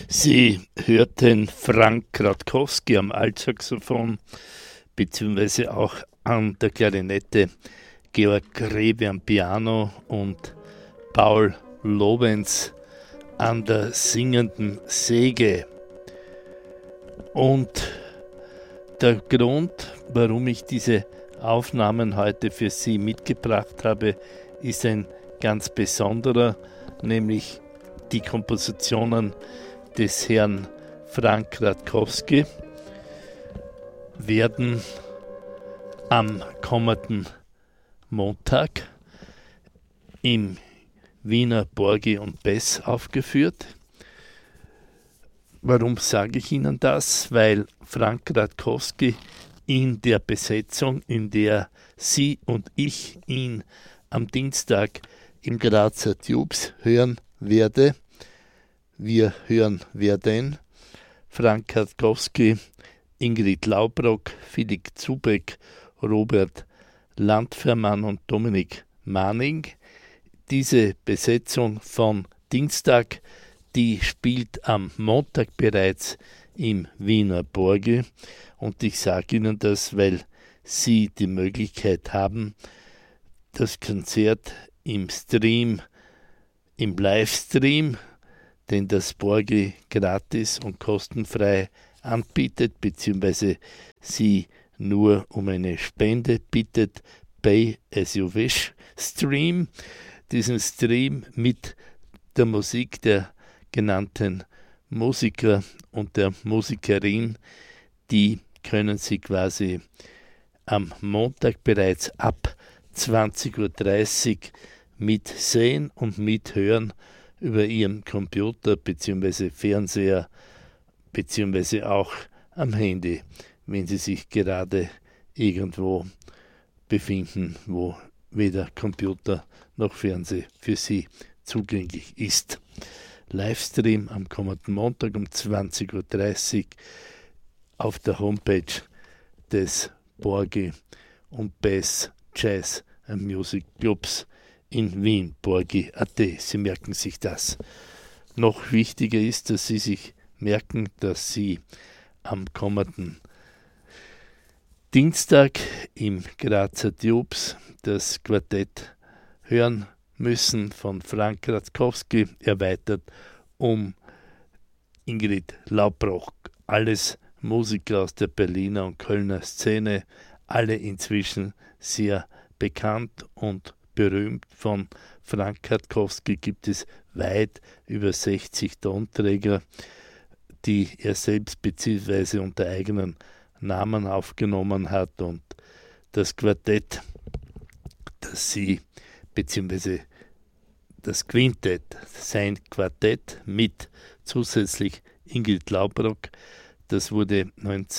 Sie hörten Frank Kratkowski am Altsaxophon beziehungsweise auch an der Klarinette, Georg Grebe am Piano und Paul Lobenz an der singenden Säge. Und der Grund, warum ich diese Aufnahmen heute für Sie mitgebracht habe, ist ein ganz besonderer, nämlich die Kompositionen des Herrn Frank Kratkowski werden am kommenden Montag im Wiener Borghi und Bess aufgeführt. Warum sage ich Ihnen das? Weil Frank Kratkowski in der Besetzung, in der Sie und ich ihn am Dienstag im Grazer Tubes hören werde. Wir hören werden Frank Kratkowski, Ingrid Laubrock, Philipp Zubeck, Robert Landfermann und Dominik Manning. Diese Besetzung von Dienstag, die spielt am Montag bereits im Wiener Borghi. Und ich sage Ihnen das, weil Sie die Möglichkeit haben, das Konzert im Stream, im Livestream, den das Borghi gratis und kostenfrei anbietet, beziehungsweise Sie nur um eine Spende bittet, Pay as you wish Stream, diesen Stream mit der Musik der genannten Musiker und der Musikerin, die können Sie quasi am Montag bereits ab 20.30 Uhr mitsehen und mithören über Ihrem Computer bzw. Fernseher bzw. auch am Handy, wenn Sie sich gerade irgendwo befinden, wo weder Computer noch Fernseh für Sie zugänglich ist. Livestream am kommenden Montag um 20.30 Uhr auf der Homepage des Borghi und Bess Jazz and Music Clubs in Wien, borghi.at. Sie merken sich das. Noch wichtiger ist, dass Sie sich merken, dass Sie am kommenden Dienstag im Grazer Tubes das Quartett hören müssen von Frank Kratkowski, erweitert um Ingrid Laubrock. Alles Musiker aus der Berliner und Kölner Szene, alle inzwischen sehr bekannt und berühmt. Von Frank Kratkowski gibt es weit über 60 Tonträger, die er selbst bzw. unter eigenen Namen aufgenommen hat, und das Quartett, das sie bzw. das Quintett, sein Quartett mit zusätzlich Ingrid Laubrock, das wurde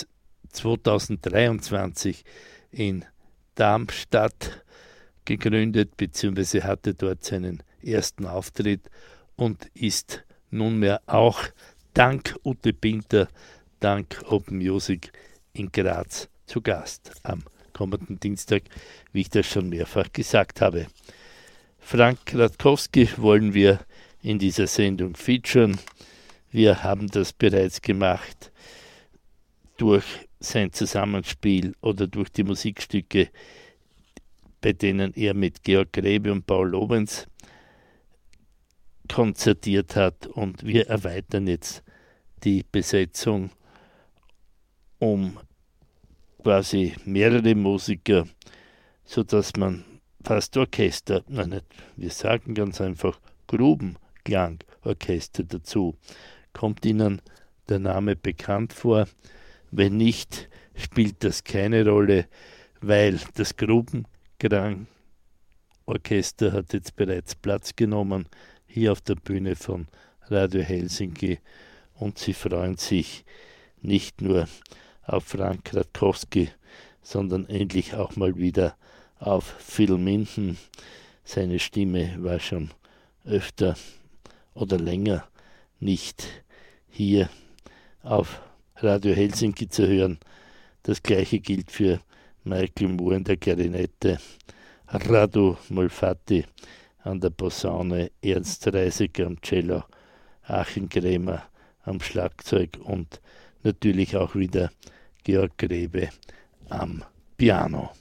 2023 in Darmstadt gegründet bzw. hatte dort seinen ersten Auftritt und ist nunmehr auch dank Ute Pinter, dank Open Music in Graz zu Gast am kommenden Dienstag, wie ich das schon mehrfach gesagt habe. Frank Kratkowski wollen wir in dieser Sendung featuren. Wir haben das bereits gemacht durch sein Zusammenspiel oder durch die Musikstücke, bei denen er mit Georg Grebe und Paul Lobenz konzertiert hat, und wir erweitern jetzt die Besetzung um quasi mehrere Musiker, sodass man fast Orchester, wir sagen ganz einfach Grubenklangorchester dazu. Kommt Ihnen der Name bekannt vor? Wenn nicht, spielt das keine Rolle, weil das Grubenklangorchester hat jetzt bereits Platz genommen hier auf der Bühne von Radio Helsinki, und sie freuen sich nicht nur auf Frank Kratkowski, sondern endlich auch mal wieder auf Phil Minden. Seine Stimme war schon öfter oder länger nicht hier auf Radio Helsinki zu hören. Das gleiche gilt für Michael Moore in der Klarinette, Radu Molfatti an der Posaune, Ernst Reisiger am Cello, Achim Krämer am Schlagzeug und natürlich auch wieder Georg Grebe am Piano.